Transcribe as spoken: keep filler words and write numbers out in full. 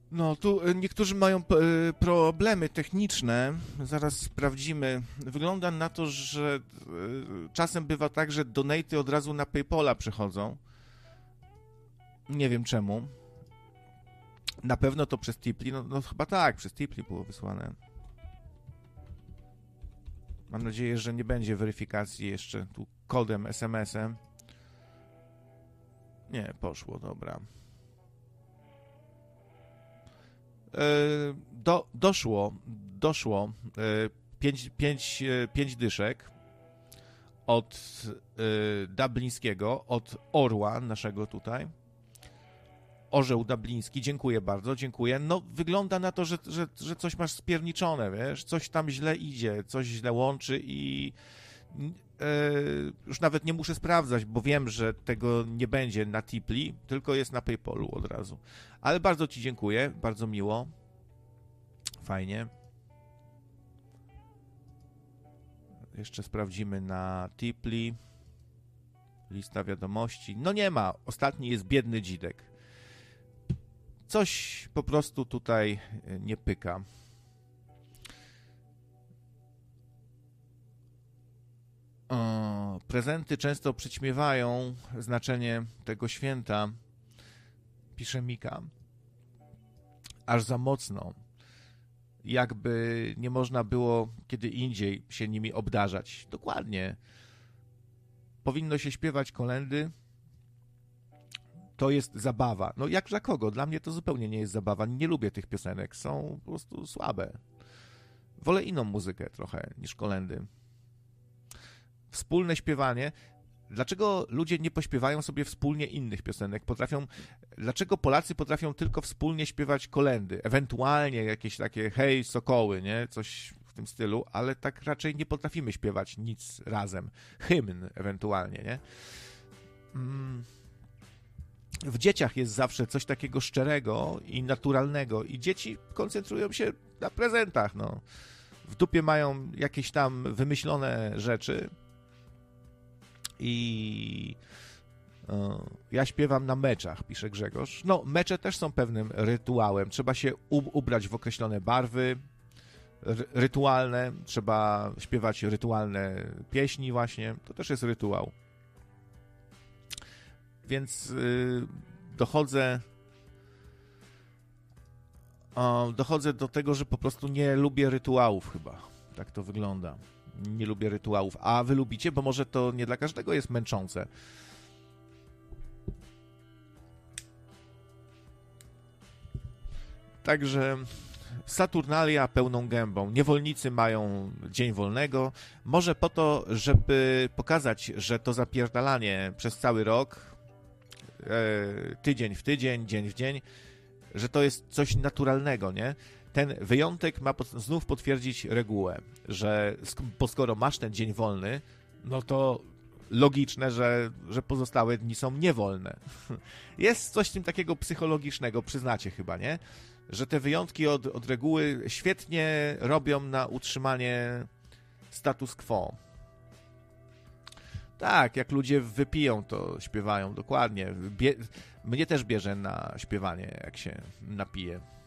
No, tu niektórzy mają p- problemy techniczne, zaraz sprawdzimy. Wygląda na to, że y, czasem bywa tak, że donaty od razu na PayPala przychodzą. Nie wiem czemu. Na pewno to przez Tipli, no, no chyba tak, przez Tipli było wysłane. Mam nadzieję, że nie będzie weryfikacji jeszcze tu kodem, es em esem. Nie, poszło, dobra. Do, doszło, doszło pięć, pięć, pięć dyszek od dublińskiego, od orła naszego tutaj. Orzeł dubliński, dziękuję bardzo, dziękuję. No, wygląda na to, że, że, że coś masz spierniczone, wiesz, coś tam źle idzie, coś źle łączy i e, już nawet nie muszę sprawdzać, bo wiem, że tego nie będzie na Tipli, tylko jest na PayPalu od razu. Ale bardzo ci dziękuję, bardzo miło. Fajnie. Jeszcze sprawdzimy na Tipli. Lista wiadomości. No nie ma, ostatni jest biedny dzidek. Coś po prostu tutaj nie pyka. O, prezenty często przyćmiewają znaczenie tego święta, pisze Mika. Aż za mocno. Jakby nie można było kiedy indziej się nimi obdarzać. Dokładnie. Powinno się śpiewać kolędy. To jest zabawa. No jak dla kogo? Dla mnie to zupełnie nie jest zabawa. Nie lubię tych piosenek. Są po prostu słabe. Wolę inną muzykę trochę niż kolędy. Wspólne śpiewanie. Dlaczego ludzie nie pośpiewają sobie wspólnie innych piosenek? Potrafią, dlaczego Polacy potrafią tylko wspólnie śpiewać kolędy? Ewentualnie jakieś takie hej, sokoły, nie? Coś w tym stylu, ale tak raczej nie potrafimy śpiewać nic razem. Hymn ewentualnie, nie? Mm. W dzieciach jest zawsze coś takiego szczerego i naturalnego i dzieci koncentrują się na prezentach, no. W dupie mają jakieś tam wymyślone rzeczy i o, ja śpiewam na meczach, pisze Grzegorz. No, mecze też są pewnym rytuałem. Trzeba się u- ubrać w określone barwy ry- rytualne, trzeba śpiewać rytualne pieśni właśnie. To też jest rytuał. Więc yy, dochodzę o, dochodzę do tego, że po prostu nie lubię rytuałów chyba. Tak to wygląda. Nie lubię rytuałów. A wy lubicie? Bo może to nie dla każdego jest męczące. Także Saturnalia pełną gębą. Niewolnicy mają dzień wolnego. Może po to, żeby pokazać, że to zapierdalanie przez cały rok, e, tydzień w tydzień, dzień w dzień, że to jest coś naturalnego, nie? Ten wyjątek ma pod, znów potwierdzić regułę, że bo skoro masz ten dzień wolny, no to logiczne, że, że pozostałe dni są niewolne. Jest coś w tym takiego psychologicznego, przyznacie chyba, nie? Że te wyjątki od, od reguły świetnie robią na utrzymanie status quo. Tak, jak ludzie wypiją, to śpiewają, dokładnie. Bie- mnie też bierze na śpiewanie, jak się napije.